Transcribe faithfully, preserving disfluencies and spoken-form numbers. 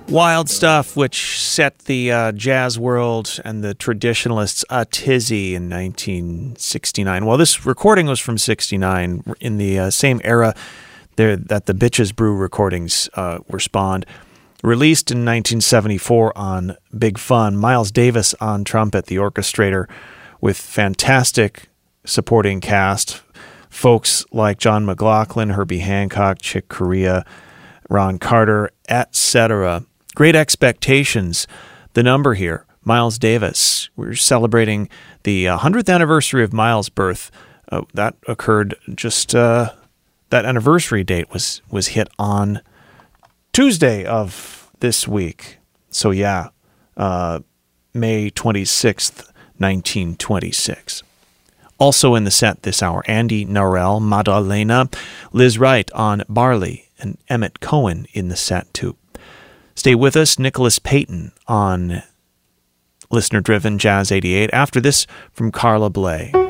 Wild Stuff, which set the uh, jazz world and the traditionalists a tizzy in nineteen sixty-nine. Well, this recording was from sixty-nine, in the uh, same era there that the Bitches Brew recordings uh, were spawned. Released in nineteen seventy-four on Big Fun, Miles Davis on trumpet, the orchestrator, with fantastic supporting cast. Folks like John McLaughlin, Herbie Hancock, Chick Corea, Ron Carter, et cetera. Great Expectations, the number here, Miles Davis. We're celebrating the uh, one hundredth anniversary of Miles' birth. Uh, that occurred just, uh, that anniversary date was, was hit on Tuesday of this week. So yeah, uh, May twenty-sixth, nineteen twenty-six. Also in the set this hour, Andy Narell, Madalena, Liz Wright on Barley, and Emmett Cohen in the set too. Stay with us, Nicholas Payton on listener-driven Jazz eighty-eight. After this, from Carla Bley.